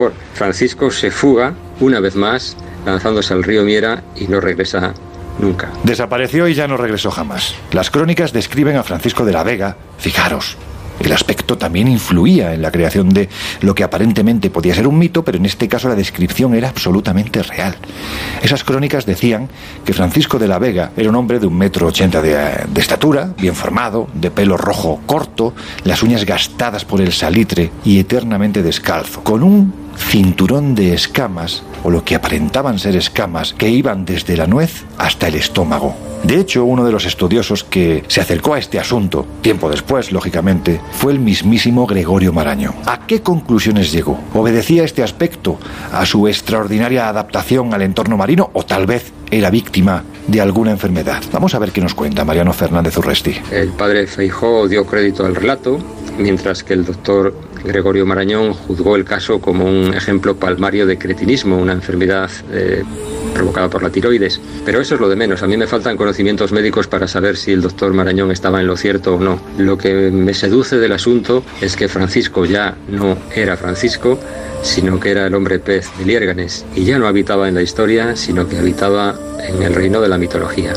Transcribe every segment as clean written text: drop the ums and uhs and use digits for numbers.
Francisco se fuga una vez más, lanzándose al río Miera y no regresa nunca. Desapareció y ya no regresó jamás. Las crónicas describen a Francisco de la Vega, fijaros, el aspecto también influía en la creación de lo que aparentemente podía ser un mito, pero en este caso la descripción era absolutamente real. Esas crónicas decían que Francisco de la Vega era un hombre de 1,80 m de estatura, bien formado, de pelo rojo corto, las uñas gastadas por el salitre y eternamente descalzo, con un cinturón de escamas, o lo que aparentaban ser escamas, que iban desde la nuez hasta el estómago. De hecho, uno de los estudiosos que se acercó a este asunto, tiempo después, lógicamente, fue el mismísimo Gregorio Marañón. ¿A qué conclusiones llegó? ¿Obedecía este aspecto a su extraordinaria adaptación al entorno marino o tal vez era víctima de alguna enfermedad? Vamos a ver qué nos cuenta Mariano Fernández Urresti. El padre Feijóo dio crédito al relato, mientras que el doctor Gregorio Marañón juzgó el caso como un ejemplo palmario de cretinismo, una enfermedad provocada por la tiroides. Pero eso es lo de menos. A mí me faltan conocimientos médicos para saber si el doctor Marañón estaba en lo cierto o no. Lo que me seduce del asunto es que Francisco ya no era Francisco, sino que era el hombre pez de Liérganes, y ya no habitaba en la historia, sino que habitaba en el reino de la mitología.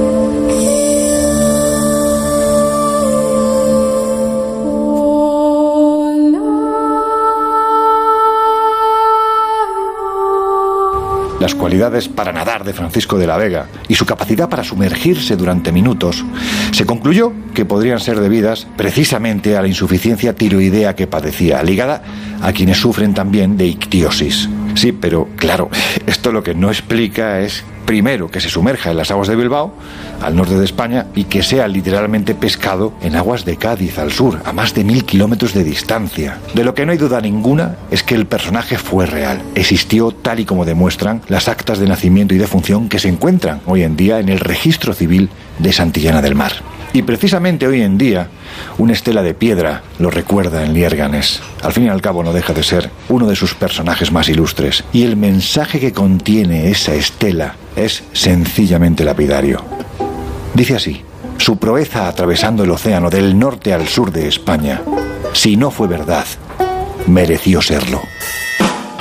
Las cualidades para nadar de Francisco de la Vega y su capacidad para sumergirse durante minutos, se concluyó que podrían ser debidas precisamente a la insuficiencia tiroidea que padecía, ligada a quienes sufren también de ictiosis. Sí, pero claro, esto lo que no explica es, primero, que se sumerja en las aguas de Bilbao, al norte de España, y que sea literalmente pescado en aguas de Cádiz, al sur, a más de 1.000 kilómetros de distancia. De lo que no hay duda ninguna es que el personaje fue real. Existió tal y como demuestran las actas de nacimiento y defunción que se encuentran hoy en día en el registro civil de Santillana del Mar. Y precisamente hoy en día, una estela de piedra lo recuerda en Liérganes. Al fin y al cabo no deja de ser uno de sus personajes más ilustres. Y el mensaje que contiene esa estela es sencillamente lapidario. Dice así: su proeza atravesando el océano del norte al sur de España, si no fue verdad, mereció serlo.